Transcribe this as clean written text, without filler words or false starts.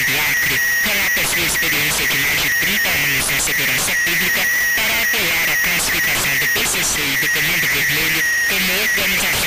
do Acre, relata sua experiência de mais de 30 anos na segurança pública para apoiar a classificação do PCC e do Comando Vermelho como organização